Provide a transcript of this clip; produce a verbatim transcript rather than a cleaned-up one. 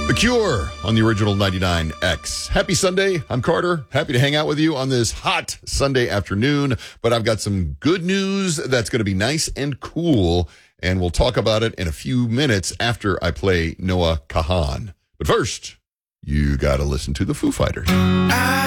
The Cure on the original ninety-nine X. Happy Sunday. I'm Carter. Happy to hang out with you on this hot Sunday afternoon. But I've got some good news that's going to be nice and cool. And we'll talk about it in a few minutes after I play Noah Kahan. But first, you got to listen to the Foo Fighters.